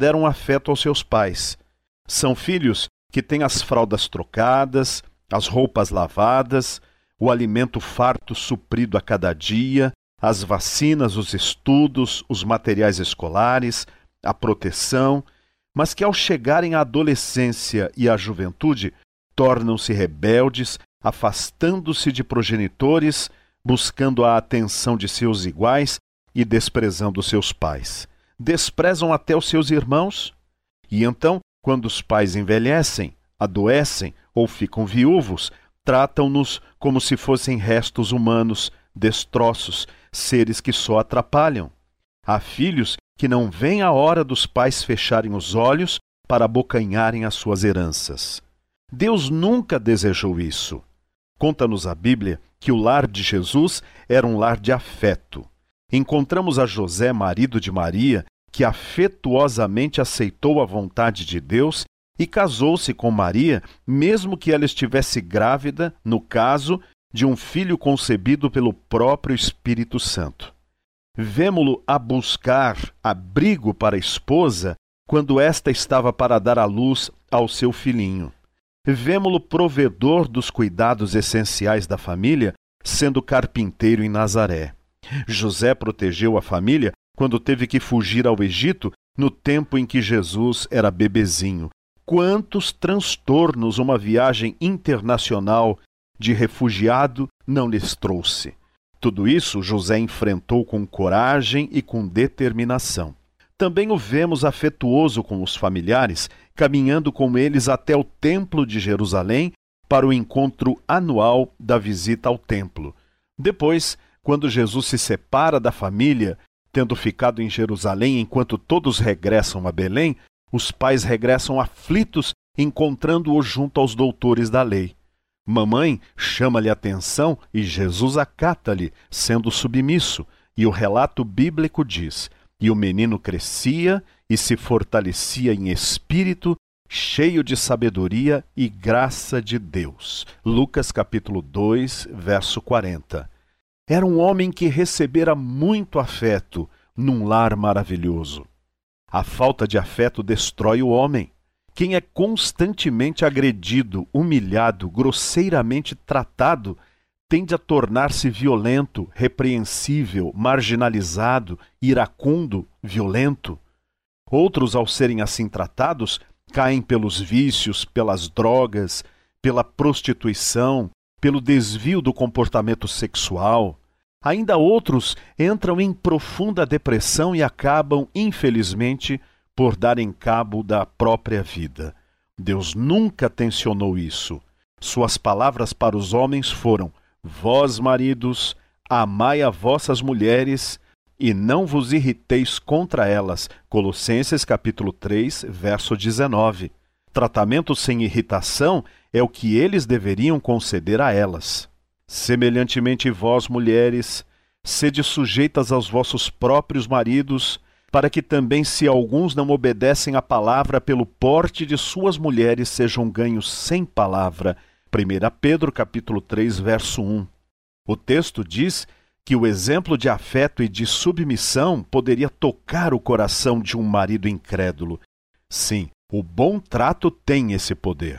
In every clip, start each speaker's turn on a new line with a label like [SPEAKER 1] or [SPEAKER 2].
[SPEAKER 1] deram afeto aos seus pais. São filhos que têm as fraldas trocadas, as roupas lavadas, o alimento farto suprido a cada dia, as vacinas, os estudos, os materiais escolares, a proteção, mas que ao chegarem à adolescência e à juventude, tornam-se rebeldes, afastando-se de progenitores, buscando a atenção de seus iguais e desprezando seus pais. Desprezam até os seus irmãos. E então, quando os pais envelhecem, adoecem ou ficam viúvos, tratam-nos como se fossem restos humanos, destroços, seres que só atrapalham. Há filhos que não veem a hora dos pais fecharem os olhos para abocanharem as suas heranças. Deus nunca desejou isso. Conta-nos a Bíblia que o lar de Jesus era um lar de afeto. Encontramos a José, marido de Maria, que afetuosamente aceitou a vontade de Deus e casou-se com Maria, mesmo que ela estivesse grávida, no caso de um filho concebido pelo próprio Espírito Santo. Vemo-lo a buscar abrigo para a esposa quando esta estava para dar à luz ao seu filhinho. Vemo-lo provedor dos cuidados essenciais da família, sendo carpinteiro em Nazaré. José protegeu a família quando teve que fugir ao Egito no tempo em que Jesus era bebezinho. Quantos transtornos uma viagem internacional de refugiado não lhes trouxe? Tudo isso José enfrentou com coragem e com determinação. Também o vemos afetuoso com os familiares, caminhando com eles até o Templo de Jerusalém para o encontro anual da visita ao templo. Depois, quando Jesus se separa da família, tendo ficado em Jerusalém enquanto todos regressam a Belém, os pais regressam aflitos, encontrando-o junto aos doutores da lei. Mamãe chama-lhe atenção e Jesus acata-lhe, sendo submisso, e o relato bíblico diz: e o menino crescia e se fortalecia em espírito, cheio de sabedoria e graça de Deus. Lucas capítulo 2, verso 40. Era um homem que recebera muito afeto num lar maravilhoso. A falta de afeto destrói o homem. Quem é constantemente agredido, humilhado, grosseiramente tratado, tende a tornar-se violento, repreensível, marginalizado, iracundo, violento. Outros, ao serem assim tratados, caem pelos vícios, pelas drogas, pela prostituição, pelo desvio do comportamento sexual. Ainda outros entram em profunda depressão e acabam, infelizmente, por darem cabo da própria vida. Deus nunca tensionou isso. Suas palavras para os homens foram: vós, maridos, amai a vossas mulheres e não vos irriteis contra elas. Colossenses capítulo 3, verso 19. Tratamento sem irritação é o que eles deveriam conceder a elas. Semelhantemente, vós, mulheres, sede sujeitas aos vossos próprios maridos, para que também, se alguns não obedecem à palavra pelo porte de suas mulheres, sejam ganhos sem palavra. 1 Pedro capítulo 3, verso 1. O texto diz que o exemplo de afeto e de submissão poderia tocar o coração de um marido incrédulo. Sim, o bom trato tem esse poder.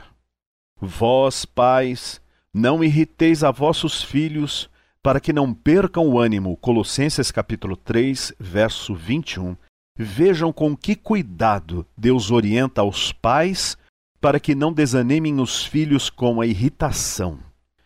[SPEAKER 1] Vós, pais, não irriteis a vossos filhos, para que não percam o ânimo. Colossenses capítulo 3, verso 21. Vejam com que cuidado Deus orienta aos pais para que não desanimem os filhos com a irritação.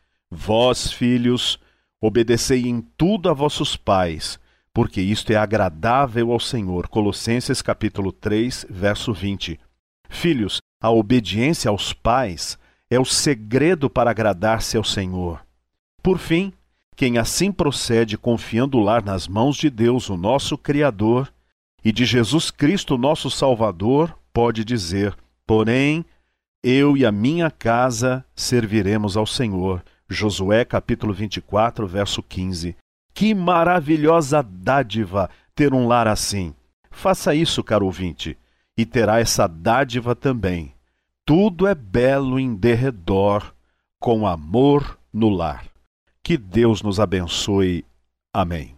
[SPEAKER 1] Vós, filhos, obedecei em tudo a vossos pais, porque isto é agradável ao Senhor. Colossenses capítulo 3, verso 20. Filhos, a obediência aos pais é o segredo para agradar-se ao Senhor. Por fim, quem assim procede confiando o lar nas mãos de Deus, o nosso Criador, e de Jesus Cristo, nosso Salvador, pode dizer: porém, eu e a minha casa serviremos ao Senhor. Josué capítulo 24, verso 15. Que maravilhosa dádiva ter um lar assim! Faça isso, caro ouvinte, e terá essa dádiva também. Tudo é belo em derredor, com amor no lar. Que Deus nos abençoe. Amém.